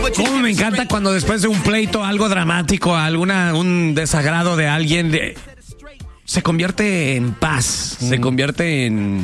Cómo me encanta cuando después de un pleito, algo dramático, un desagrado de alguien, se convierte en paz, se convierte en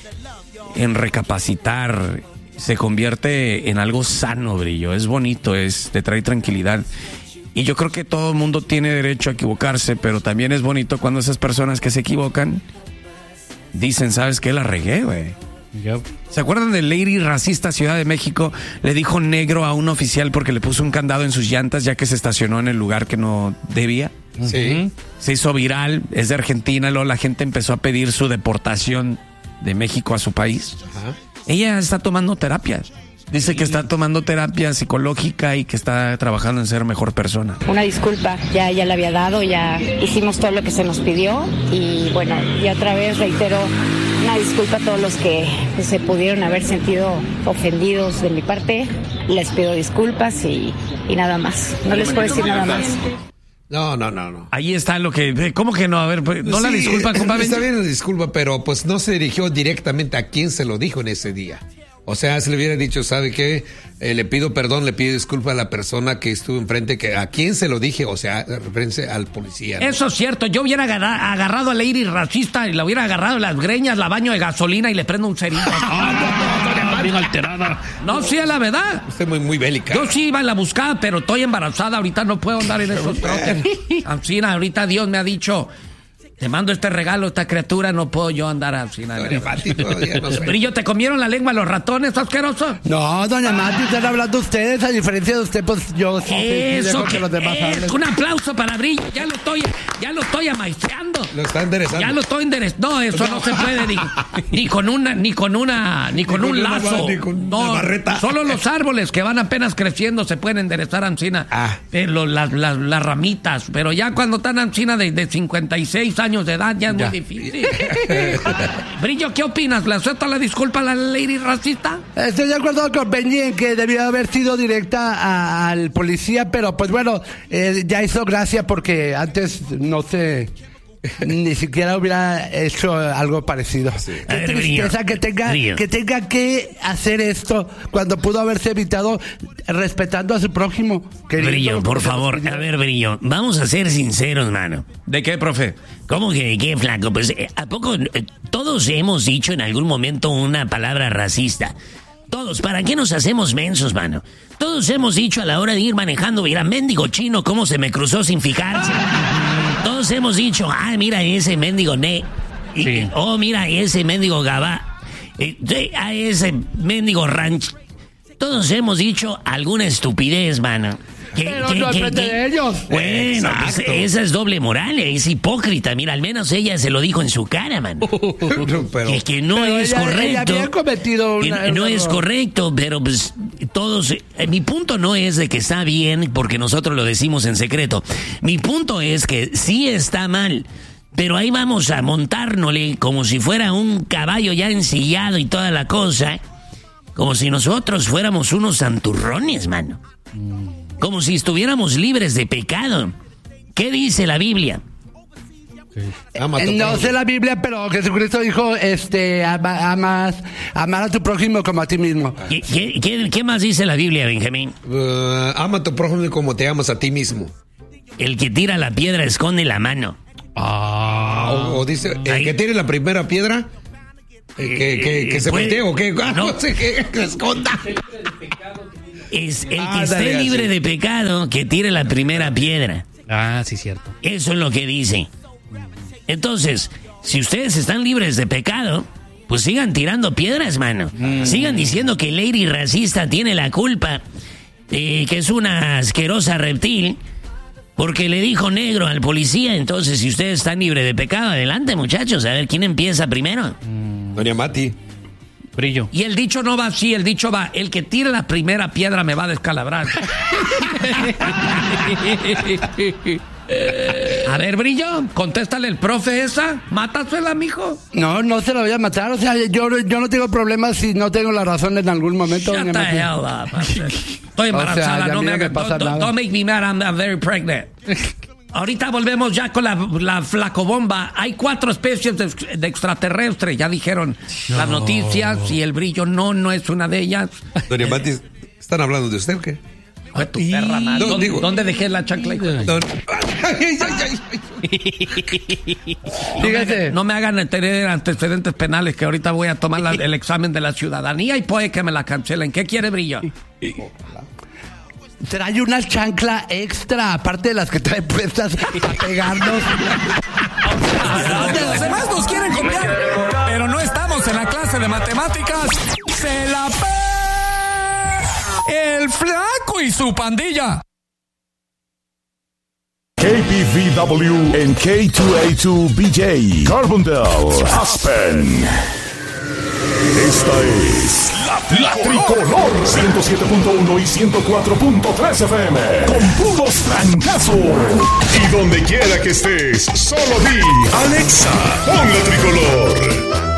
recapacitar, se convierte en algo sano, Brillo. Es bonito, te trae tranquilidad. Y yo creo que todo el mundo tiene derecho a equivocarse, pero también es bonito cuando esas personas que se equivocan dicen, ¿sabes qué? La regué, güey. Yep. ¿Se acuerdan del lady racista Ciudad de México? Le dijo negro a un oficial porque le puso un candado en sus llantas ya que se estacionó en el lugar que no debía. Sí. Se hizo viral, es de Argentina, luego la gente empezó a pedir su deportación de México a su país. Ajá. Ella está tomando terapia. Dice que está tomando terapia psicológica y que está trabajando en ser mejor persona. Una disculpa, ya la había dado, ya hicimos todo lo que se nos pidió y bueno, y otra vez reitero una disculpa a todos los que se pudieron haber sentido ofendidos de mi parte. Les pido disculpas y nada más. No les puedo decir nada más. No. Ahí está lo que... ¿Cómo que no? A ver, no sí, la disculpa, compadre. Está bien la disculpa, pero pues no se dirigió directamente a quien se lo dijo en ese día. O sea, se le hubiera dicho, ¿sabe qué? Le pido perdón, le pido disculpa a la persona que estuvo enfrente, que a quién se lo dije, o sea, referencia al policía, ¿no? Eso es cierto, yo hubiera agarrado a la Iris racista y la hubiera agarrado en las greñas, la baño de gasolina y le prendo un cerillo. Bien alterada. No, sí, es la verdad. Usted muy bélica. Yo sí iba en la buscada, pero estoy embarazada, ahorita no puedo andar en esos troques. Así, ahorita Dios me ha dicho... Te mando este regalo, esta criatura, no puedo yo andar así. Doña Mati, todavía no sé. Brillo, ¿te comieron la lengua los ratones, asqueroso? No, doña Mati, están hablando ustedes, a diferencia de usted, pues yo sí dejo que los demás hablen. Un aplauso para Brillo, ya lo estoy amaestreando. Lo está enderezando. Ya lo estoy enderezando. No, eso no se puede ni con un lazo. Ni con una barreta. Solo los árboles que van apenas creciendo se pueden enderezar ancina. Las ramitas, pero ya cuando están ancina de 56 años de edad ya es muy difícil. Brillo, ¿qué opinas? ¿Le acepta la disculpa a la lady racista? Estoy de acuerdo con Benji en que debió haber sido directa al policía, pero pues bueno, ya hizo gracia porque antes no sé, ni siquiera hubiera hecho algo parecido. Sí. Qué tristeza que tenga que hacer esto cuando pudo haberse evitado respetando a su prójimo. Brillo, por favor, a ver, Brillo, vamos a ser sinceros, mano. ¿De qué, profe? ¿Cómo que de qué, flaco? Pues, ¿a poco todos hemos dicho en algún momento una palabra racista? Todos, ¿para qué nos hacemos mensos, mano? Todos hemos dicho a la hora de ir manejando, mira, mendigo chino, cómo se me cruzó sin fijarse. Todos hemos dicho, mira ese mendigo sí. Oh, mira ese mendigo gabá. A ese mendigo ranch. Todos hemos dicho alguna estupidez, mano. Pero no frente de ellos. Bueno, pues esa es doble moral, es hipócrita. Mira, al menos ella se lo dijo en su cara, man. Que no es correcto. Ella había cometido no es correcto, pero pues todos... mi punto no es de que está bien porque nosotros lo decimos en secreto. Mi punto es que sí está mal. Pero ahí vamos a montárnosle como si fuera un caballo ya ensillado y toda la cosa. Como si nosotros fuéramos unos santurrones, mano. Como si estuviéramos libres de pecado. ¿Qué dice la Biblia? No sé la Biblia, pero Jesucristo dijo, amar a tu prójimo como a ti mismo. ¿Qué más dice la Biblia, Benjamín? Ama a tu prójimo como te amas a ti mismo. El que tira la piedra esconde la mano. O dice, el que tire la primera piedra, que se voltee o que no sé, que esconda. Es el que esté libre de pecado que tire la primera piedra. Sí, cierto. Eso es lo que dice. Entonces, si ustedes están libres de pecado, pues sigan tirando piedras, mano. Sigan diciendo que Lady Racista tiene la culpa, que es una asquerosa reptil, porque le dijo negro al policía. Entonces, si ustedes están libres de pecado, adelante, muchachos, a ver quién empieza primero. Doña Mati. Brillo. Y el dicho no va así, el dicho va, el que tire la primera piedra me va a descalabrar. A ver, Brillo, contéstale el profe esa, mátasela, mijo. No se la voy a matar, o sea, yo no tengo problemas si no tengo la razón en algún momento. Shut the hell up. Estoy embarazada, no me pasa nada. Don't make me mad, I'm very pregnant. Ahorita volvemos ya con la flacobomba. Hay 4 especies de extraterrestres, ya dijeron las noticias, y el Brillo no es una de ellas. Doña Mati, ¿están hablando de usted o qué? Fue tu perra, man. No, digo- ¿Dónde dejé la chancla? Fíjate. No me hagan tener antecedentes penales, que ahorita voy a tomar el examen de la ciudadanía y puede que me la cancelen. ¿Qué quiere, Brillo? Trae una chancla extra, aparte de las que trae puestas a pegarnos. Los demás nos quieren copiar, pero no estamos en la clase de matemáticas. ¡Se la el Flaco y su pandilla! KPVW en K2A2BJ, Carbondale, Aspen. Esta es la Tricolor 107.1 y 104.3 FM con puros francazos. Y donde quiera que estés, solo di Alexa, pon la Tricolor.